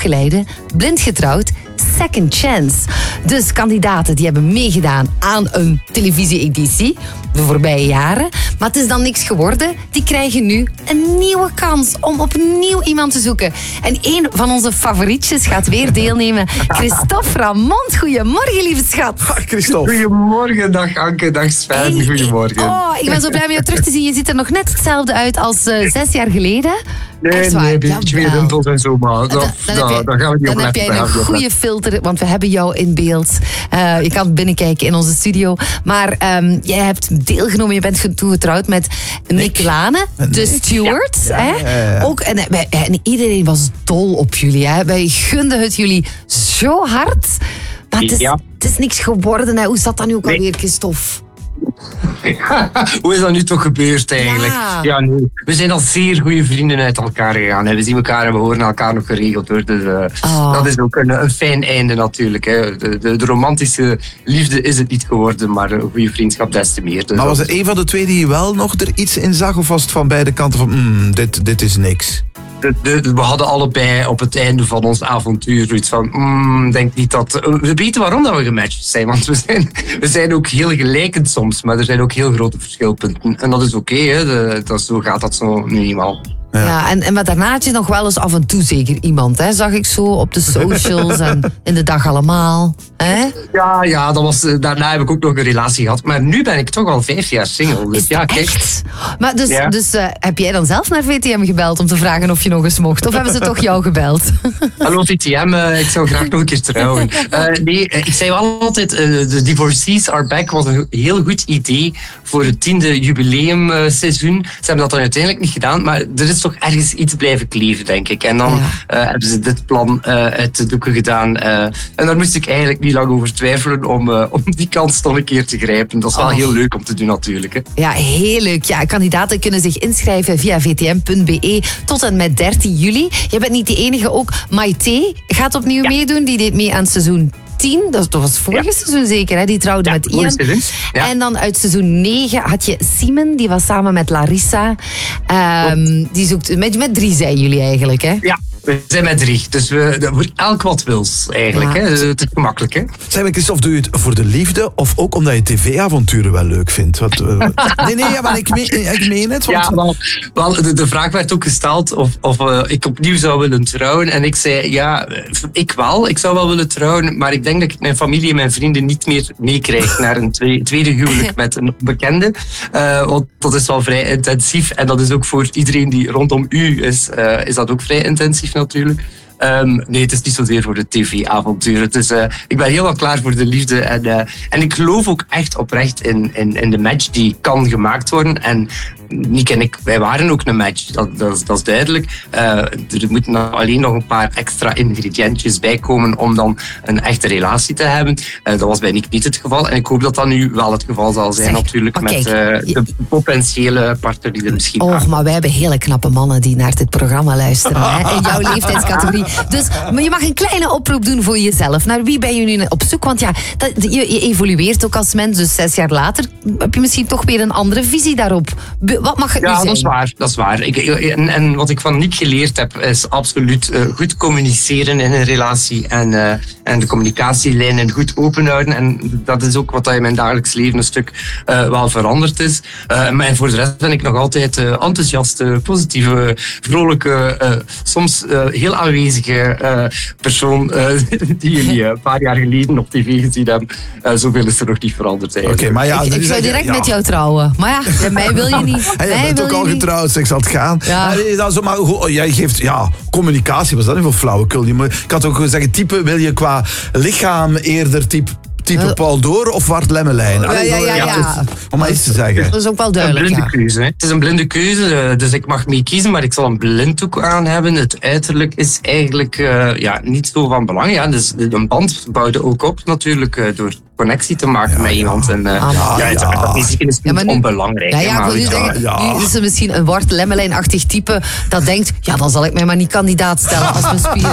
afgeleide, blind getrouwd, second chance. Dus kandidaten die hebben meegedaan aan een televisie-editie de voorbije jaren. Maar het is dan niks geworden. Die krijgen nu een nieuwe kans om opnieuw iemand te zoeken. En een van onze favorietjes gaat weer deelnemen. Christophe Ramond. Goedemorgen, lieve schat. Christophe. Goedemorgen, dag Anke, dag Sven. Goedemorgen. Ik ben zo blij om je terug te zien. Je ziet er nog net hetzelfde uit als 6 jaar geleden. Nee, een beetje meer rimpels en zo, maar dan gaan we niet op. Dan heb jij een goede filter, want we hebben jou in beeld. Je kan binnenkijken in onze studio. Maar jij hebt deelgenomen, je bent toen getrouwd met Nick Lane, de steward. Ook, en iedereen was dol op jullie. Hè? Wij gunden het jullie zo hard. Maar het is niks geworden. Hè? Hoe zat dat nu ook alweer, Christophe? Hoe is dat nu toch gebeurd eigenlijk? Ja, nee. We zijn al zeer goede vrienden uit elkaar gegaan. Hè. We zien elkaar en we horen elkaar nog geregeld. Hoor. Dus, dat is ook een fijn einde natuurlijk. Hè. De romantische liefde is het niet geworden, maar een goede vriendschap des te meer. Dus maar was er een van de twee die wel nog er iets in zag? Of was het van beide kanten van, dit is niks? We hadden allebei op het einde van ons avontuur zoiets van, denk niet dat... We weten waarom dat we gematcht zijn, want we zijn ook heel gelijkend soms, maar er zijn ook heel grote verschilpunten. En dat is oké, zo gaat dat zo nu eenmaal. Ja, en daarna had je nog wel eens af en toe zeker iemand, hè? Zag ik zo op de socials en in de dag allemaal. Hè? Ja, daarna heb ik ook nog een relatie gehad. Maar nu ben ik toch al 5 jaar single. Dus ja, kijk. Echt? Maar dus heb jij dan zelf naar VTM gebeld om te vragen of je nog eens mocht? Of hebben ze toch jou gebeld? Hallo VTM, ik zou graag nog een keer trouwen. Nee, ik zei wel altijd, de Divorcees Are Back was een heel goed idee voor het 10e jubileumseizoen. Ze hebben dat dan uiteindelijk niet gedaan, maar er is toch ergens iets blijven kleven, denk ik. En dan hebben ze dit plan uit de doeken gedaan. En daar moest ik eigenlijk niet lang over twijfelen om die kans nog een keer te grijpen. Dat is wel heel leuk om te doen natuurlijk. Hè. Ja, heel leuk. Ja, kandidaten kunnen zich inschrijven via vtm.be tot en met 13 juli. Je bent niet de enige, ook Maite gaat opnieuw meedoen. Die deed mee aan seizoen 10, dat was vorige seizoen zeker, hè? Die trouwde met Ian. Ja. En dan uit seizoen 9 had je Simon, die was samen met Larissa. Die zoekt, met 3 zijn jullie eigenlijk, hè? Ja, we zijn met 3. Dus voor elk wat wils eigenlijk. Hè? Dus het is gemakkelijk. Hè? Zeg maar, Christophe, doe je het voor de liefde of ook omdat je tv-avonturen wel leuk vindt? Maar ik meen het. Want... Ja, de vraag werd ook gesteld of ik opnieuw zou willen trouwen. En ik zei, ja, ik zou wel willen trouwen, maar ik denk dat ik mijn familie en mijn vrienden niet meer meekrijg naar een tweede huwelijk met een bekende. Want dat is wel vrij intensief. En dat is ook voor iedereen die rondom u is dat ook vrij intensief natuurlijk. Nee, het is niet zozeer voor de tv-avonturen. Ik ben helemaal klaar voor de liefde. En ik geloof ook echt oprecht in de match die kan gemaakt worden. En Nick en ik, wij waren ook een match. Dat is duidelijk. Er moeten alleen nog een paar extra ingrediëntjes bij komen om dan een echte relatie te hebben. Dat was bij Nick niet het geval. En ik hoop dat dat nu wel het geval zal zijn natuurlijk. Met de potentiële partner die er misschien gaat. Maar wij hebben hele knappe mannen die naar dit programma luisteren. Hè, in jouw leeftijdscategorie. Dus maar je mag een kleine oproep doen voor jezelf. Naar wie ben je nu op zoek? Want ja, je evolueert ook als mens. Dus 6 jaar later heb je misschien toch weer een andere visie daarop. Wat mag het nu zijn? Dat is waar. En wat ik van Nick geleerd heb, is absoluut goed communiceren in een relatie. En de communicatielijnen goed open houden. En dat is ook wat in mijn dagelijks leven een stuk wel veranderd is. Maar voor de rest ben ik nog altijd enthousiaste, positieve, vrolijke, soms heel aanwezige persoon die jullie een paar jaar geleden op tv gezien hebben. Zoveel is er nog niet veranderd eigenlijk. Maar ja, ik zou direct met jou trouwen. Maar ja, mij wil je niet. Je bent ook al getrouwd, ik zal het gaan. Ja. Jij geeft communicatie, was dat niet voor flauwekul? Ik had ook zeggen, type wil je qua lichaam eerder type Paul Door of Wart Lemmelijn? Om maar iets te zeggen. Dat is ook wel duidelijk. Een blinde keuze. Hè? Het is een blinde keuze, dus ik mag mee kiezen, maar ik zal een blinddoek aan hebben. Het uiterlijk is eigenlijk niet zo van belang. Ja, dus een band bouwde ook op natuurlijk door connectie te maken met iemand. En dat is niet onbelangrijk. Nu is er misschien een Wart Lemmelijn-achtig type dat denkt, dan zal ik mij maar niet kandidaat stellen als mijn spieren